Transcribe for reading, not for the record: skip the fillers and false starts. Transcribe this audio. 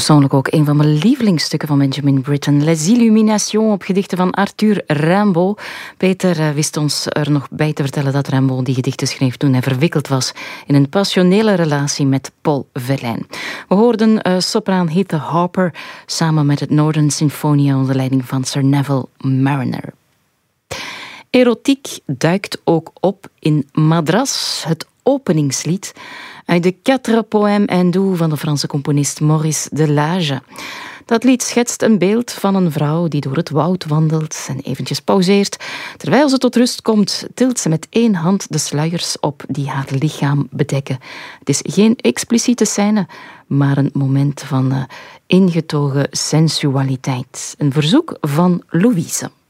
persoonlijk ook een van mijn lievelingsstukken van Benjamin Britten. Les Illuminations op gedichten van Arthur Rimbaud. Peter wist ons er nog bij te vertellen dat Rimbaud die gedichten schreef toen hij verwikkeld was in een passionele relatie met Paul Verlaine. We hoorden sopraan Heather Harper samen met het Northern Sinfonia onder leiding van Sir Neville Mariner. Erotiek duikt ook op in Madras, het openingslied uit de Quatre Poèmes hindous van de Franse componist Maurice Delage. Dat lied schetst een beeld van een vrouw die door het woud wandelt en eventjes pauzeert. Terwijl ze tot rust komt, tilt ze met één hand de sluiers op die haar lichaam bedekken. Het is geen expliciete scène, maar een moment van ingetogen sensualiteit. Een verzoek van Louise.